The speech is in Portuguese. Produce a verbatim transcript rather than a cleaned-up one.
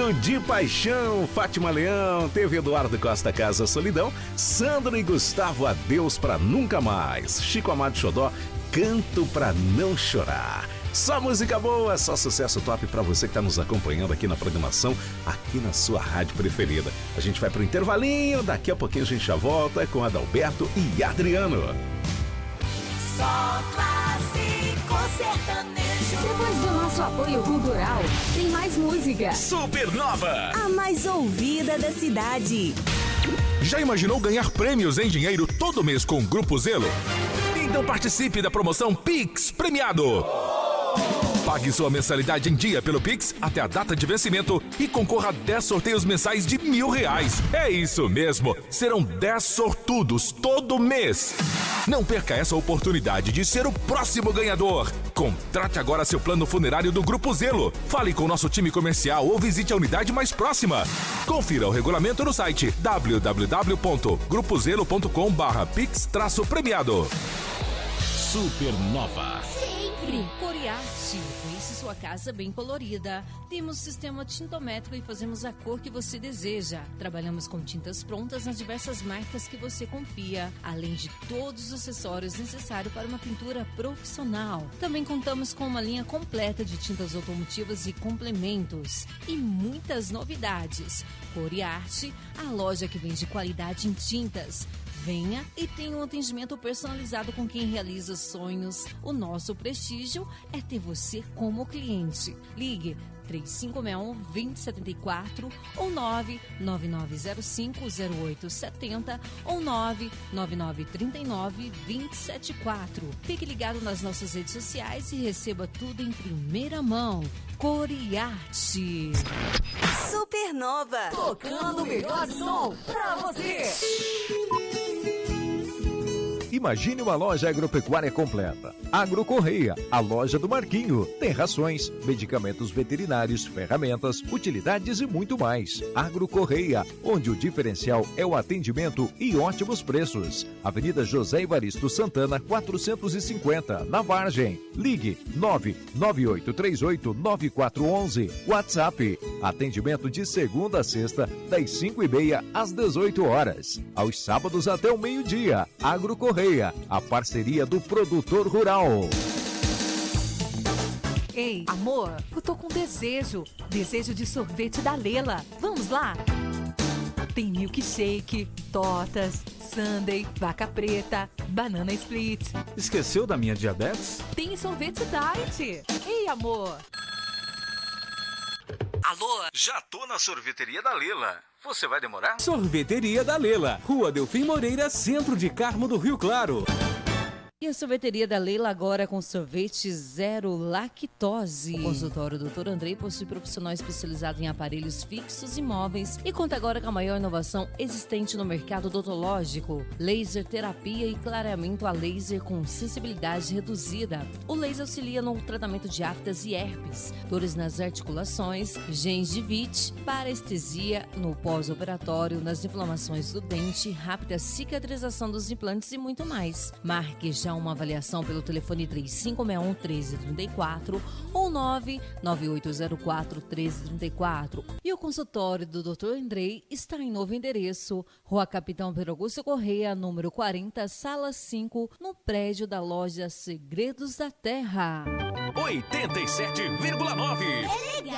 Grito de Paixão, Fátima Leão, teve Eduardo Costa Casa Solidão, Sandro e Gustavo Adeus pra Nunca Mais, Chico Amado Xodó, Canto Pra Não Chorar. Só música boa, só sucesso top pra você que tá nos acompanhando aqui na programação, aqui na sua rádio preferida. A gente vai pro intervalinho, daqui a pouquinho a gente já volta com Adalberto e Adriano. Só clássico sertanejo. Depois do nosso apoio cultural, tem mais música. Supernova, A mais ouvida da cidade. Já imaginou ganhar prêmios em dinheiro todo mês com o Grupo Zelo? Então participe da promoção Pix Premiado. Pague sua mensalidade em dia pelo Pix até a data de vencimento e concorra a dez sorteios mensais de mil reais. É isso mesmo, serão dez sortudos todo mês. Não perca essa oportunidade de ser o próximo ganhador. Contrate agora seu plano funerário do Grupo Zelo. Fale com o nosso time comercial ou visite a unidade mais próxima. Confira o regulamento no site w w w ponto grupo zelo ponto com barra pix premiado. Supernova. Sempre Coriarte, deixe sua casa bem colorida. Temos sistema tintométrico e fazemos a cor que você deseja. Trabalhamos com tintas prontas nas diversas marcas que você confia, além de todos os acessórios necessários para uma pintura profissional. Também contamos com uma linha completa de tintas automotivas e complementos e muitas novidades. Coriarte, a loja que vende qualidade em tintas. Venha e tenha um atendimento personalizado com quem realiza sonhos. O nosso prestígio é ter você como cliente. Ligue três cinco seis um, dois zero sete quatro ou nove nove nove zero cinco zero oito sete zero ou nove nove nove três nove dois sete quatro. Fique ligado nas nossas redes sociais e receba tudo em primeira mão. Coriarte. Supernova. Tocando o melhor som pra você. Imagine uma loja agropecuária completa. Agro Correia, a loja do Marquinho. Tem rações, medicamentos veterinários, ferramentas, utilidades e muito mais. Agro Correia, onde o diferencial é o atendimento e ótimos preços. Avenida José Evaristo Santana, quatrocentos e cinquenta, na Vargem. Ligue nove nove oito três oito nove quatro um um. WhatsApp. Atendimento de segunda a sexta, das cinco e meia às dezoito horas. Aos sábados até o meio-dia. Agro Correia, a parceria do produtor rural. Ei, amor, eu tô com desejo. Desejo de sorvete da Lela. Vamos lá? Tem milkshake, tortas, sundae, vaca preta, banana split. Esqueceu da minha diabetes? Tem sorvete diet. Ei, amor. Alô? Já tô na sorveteria da Lela. Você vai demorar? Sorveteria da Lela, Rua Delfim Moreira, centro de Carmo do Rio Claro. E a sorveteria da Leila agora com sorvete zero lactose. O consultório doutor Andrei possui profissional especializado em aparelhos fixos e móveis e conta agora com a maior inovação existente no mercado odontológico. Laser terapia e clareamento a laser com sensibilidade reduzida. O laser auxilia no tratamento de aftas e herpes, dores nas articulações, gengivite, parestesia no pós-operatório, nas inflamações do dente, rápida cicatrização dos implantes e muito mais. Marque já uma avaliação pelo telefone três cinco seis um, um três três quatro ou nove nove oito zero quatro, um três três quatro. E o consultório do doutor Andrei está em novo endereço, Rua Capitão Pedro Augusto Correia, número quarenta, sala cinco, no prédio da loja Segredos da Terra. oitenta e sete vírgula nove. É legal.